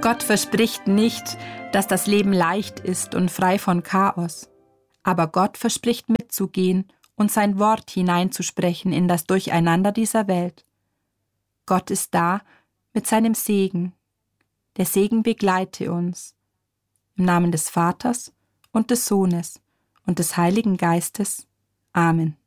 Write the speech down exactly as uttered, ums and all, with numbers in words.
Gott verspricht nicht, dass das Leben leicht ist und frei von Chaos. Aber Gott verspricht mitzugehen und sein Wort hineinzusprechen in das Durcheinander dieser Welt. Gott ist da mit seinem Segen. Der Segen begleite uns. Im Namen des Vaters und des Sohnes und des Heiligen Geistes. Amen.